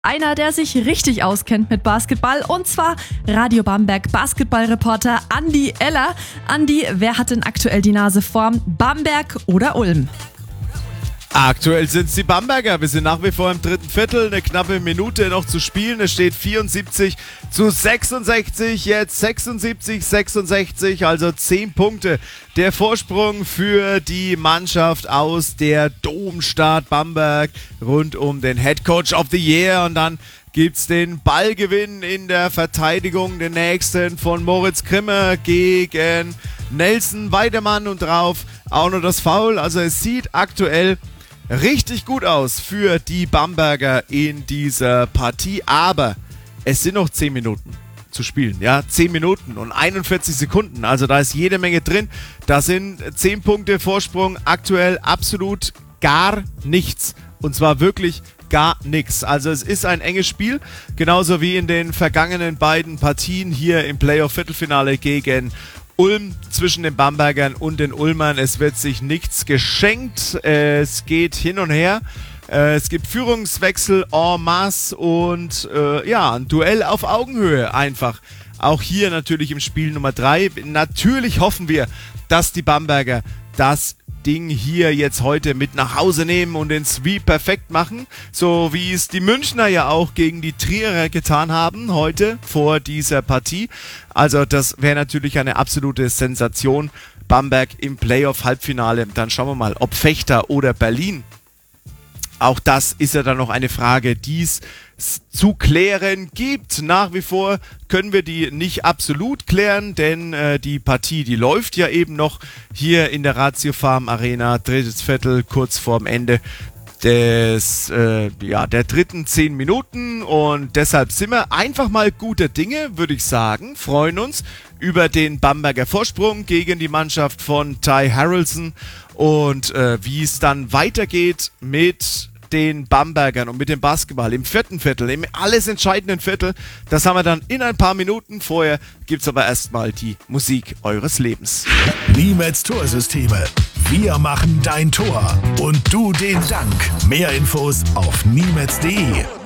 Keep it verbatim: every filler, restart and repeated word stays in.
Einer, der sich richtig auskennt mit Basketball, und zwar Radio Bamberg Basketballreporter Andi Eller. Andi, wer hat denn aktuell die Nase vorn? Bamberg oder Ulm? Aktuell sind es die Bamberger. Wir sind nach wie vor im dritten Viertel. Eine knappe Minute noch zu spielen. Es steht vierundsiebzig zu sechsundsechzig. Jetzt sechsundsiebzig sechsundsechzig. Also zehn Punkte. Der Vorsprung für die Mannschaft aus der Domstadt Bamberg rund um den Head Coach of the Year. Und dann gibt's den Ballgewinn in der Verteidigung. Den nächsten von Moritz Grimmer gegen Nelson Weidemann. Und drauf auch noch das Foul. Also es sieht aktuell richtig gut aus für die Bamberger in dieser Partie, aber es sind noch zehn Minuten zu spielen, ja, zehn Minuten und einundvierzig Sekunden, also da ist jede Menge drin, da sind zehn Punkte Vorsprung, aktuell absolut gar nichts und zwar wirklich gar nichts, also es ist ein enges Spiel, genauso wie in den vergangenen beiden Partien hier im Playoff-Viertelfinale gegen Ulm, zwischen den Bambergern und den Ulmern. Es wird sich nichts geschenkt. Es geht hin und her. Es gibt Führungswechsel en masse und äh, ja, ein Duell auf Augenhöhe einfach. Auch hier natürlich im Spiel Nummer drei. Natürlich hoffen wir, dass die Bamberger das Ding hier jetzt heute mit nach Hause nehmen und den Sweep perfekt machen, so wie es die Münchner ja auch gegen die Trierer getan haben heute vor dieser Partie. Also das wäre natürlich eine absolute Sensation. Bamberg im Playoff-Halbfinale. Dann schauen wir mal, ob Vechta oder Berlin. Auch das ist ja dann noch eine Frage, die es zu klären gibt. Nach wie vor können wir die nicht absolut klären, denn äh, die Partie, die läuft ja eben noch hier in der Ratio Farm Arena, drittes Viertel, kurz vorm Ende des, äh, ja, der dritten zehn Minuten, und deshalb sind wir einfach mal guter Dinge, würde ich sagen, freuen uns über den Bamberger Vorsprung gegen die Mannschaft von Ty Harrelson und äh, wie es dann weitergeht mit den Bambergern und mit dem Basketball im vierten Viertel, im alles entscheidenden Viertel. Das haben wir dann in ein paar Minuten. Vorher gibt es aber erstmal die Musik eures Lebens. Niemets Torsysteme. Wir machen dein Tor und du den Dank. Mehr Infos auf niemets punkt de.